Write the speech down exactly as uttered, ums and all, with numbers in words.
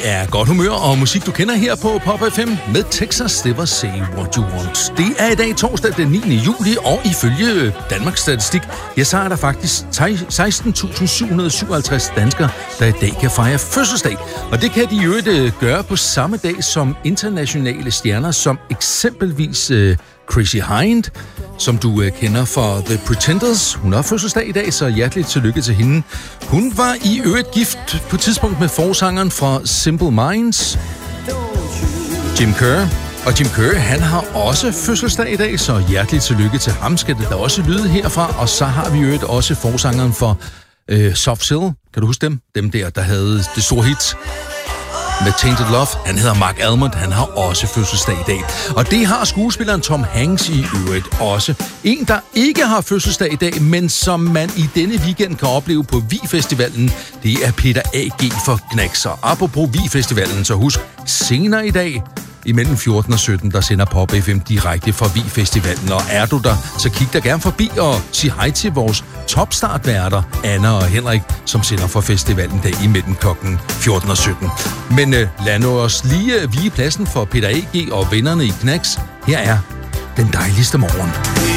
er godt humør og musik, du kender her på Pop F M med Texas. Det var Say What You Want. Det er i dag torsdag den niende juli, og ifølge Danmarks Statistik, ja, så er der faktisk seksten tusind syv hundrede syvoghalvtreds danskere, der i dag kan fejre fødselsdag. Og det kan de jo ikke gøre på samme dag som internationale stjerner, som eksempelvis uh, Chrissy Hind, som du uh, kender fra The Pretenders. Hun har fødselsdag i dag, så hjerteligt tillykke til hende. Hun var i øvrigt gift på et tidspunkt med forsangeren fra Simple Minds, Jim Kerr. Og Jim Kerr, han har også fødselsdag i dag, så hjerteligt tillykke til ham, skal det da også lyde herfra. Og så har vi jo også forsangeren for øh, Soft Cell. Kan du huske dem? Dem der, der havde det store hit med Tainted Love. Han hedder Mark Almond, han har også fødselsdag i dag. Og det har skuespilleren Tom Hanks i øvrigt også. En, der ikke har fødselsdag i dag, men som man i denne weekend kan opleve på V I-festivalen, det er Peter A G for Knacks. Og apropos V I-festivalen, så husk, senere i dag, imellem fjorten og sytten, der sender Pop F M direkte fra V I-festivalen. Og er du der, så kig der gerne forbi og sig hej til vores topstartværter, Anna og Henrik, som sender fra festivalen dag imellem klokken fjorten og sytten. Men øh, lad nu os lige vige pladsen for Peter A G og vennerne i Knacks. Her er Den Dejligste Morgen.